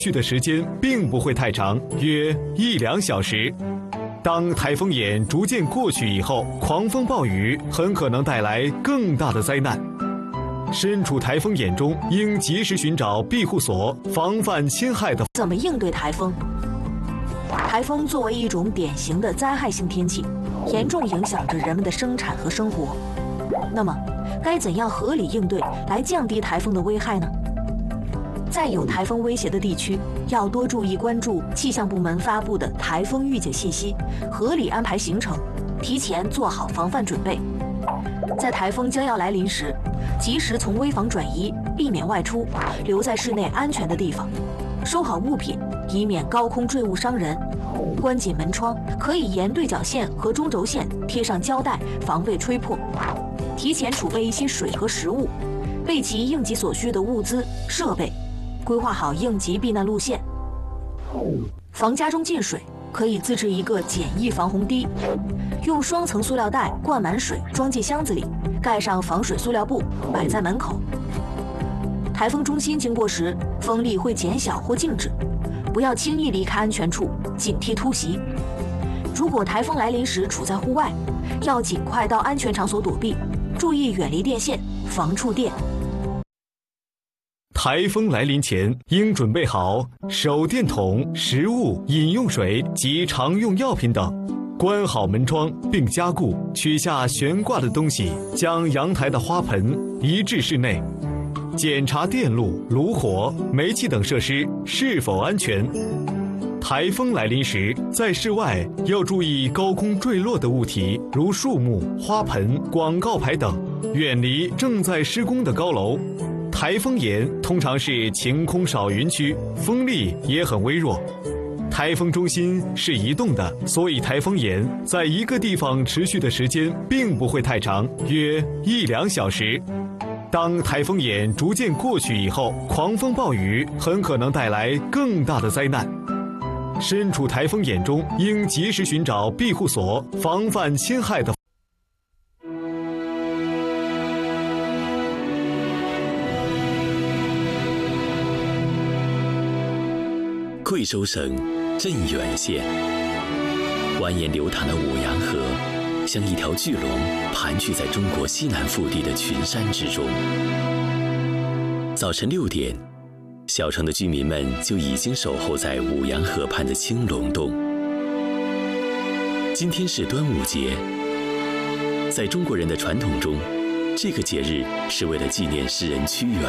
去的时间并不会太长，约1-2小时。当台风眼逐渐过去以后，狂风暴雨很可能带来更大的灾难。身处台风眼中，应及时寻找庇护所，防范侵害的。 怎么应对台风？台风作为一种典型的灾害性天气，严重影响着人们的生产和生活。那么，该怎样合理应对来降低台风的危害呢？在有台风威胁的地区，要多注意关注气象部门发布的台风预警信息，合理安排行程，提前做好防范准备。在台风将要来临时，及时从危房转移，避免外出，留在室内安全的地方，收好物品，以免高空坠物伤人。关紧门窗，可以沿对角线和中轴线贴上胶带，防备吹破。提前储备一些水和食物，备齐应急所需的物资设备，规划好应急避难路线。防家中进水，可以自制一个简易防洪堤，用双层塑料袋灌满水，装进箱子里，盖上防水塑料布，摆在门口。台风中心经过时，风力会减小或静止，不要轻易离开安全处，警惕突袭。如果台风来临时处在户外，要尽快到安全场所躲避，注意远离电线，防触电。 台风来临前，应准备好手电筒、食物、饮用水及常用药品等，关好门窗并加固，取下悬挂的东西，将阳台的花盆移至室内，检查电路、炉火、煤气等设施是否安全。台风来临时，在室外要注意高空坠落的物体，如树木、花盆、广告牌等，远离正在施工的高楼。台风眼通常是晴空少云区，风力也很微弱。台风中心是移动的，所以台风眼在一个地方持续的时间并不会太长，约1-2小时。当台风眼逐渐过去以后，狂风暴雨很可能带来更大的灾难。身处台风眼中，应及时寻找庇护所，防范侵害的。 贵州省镇远县，蜿蜒流淌的五羊河像一条巨龙盘踞在中国西南腹地的群山之中。早晨6点，小城的居民们就已经守候在五羊河畔的青龙洞。今天是端午节，在中国人的传统中，这个节日是为了纪念诗人屈原